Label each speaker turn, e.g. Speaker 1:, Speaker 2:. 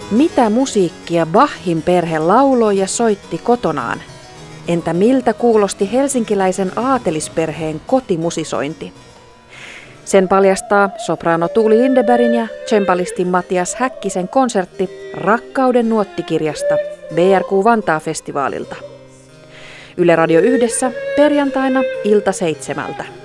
Speaker 1: Mitä musiikkia Bachin perhe lauloi ja soitti kotonaan? Entä miltä kuulosti helsinkiläisen aatelisperheen kotimusisointi? Sen paljastaa sopraano Tuuli Lindebergin ja cembalisti Matias Häkkisen konsertti Rakkauden nuottikirjasta BRQ Vantaa-festivaalilta. Yle Radio 1 perjantaina ilta 7.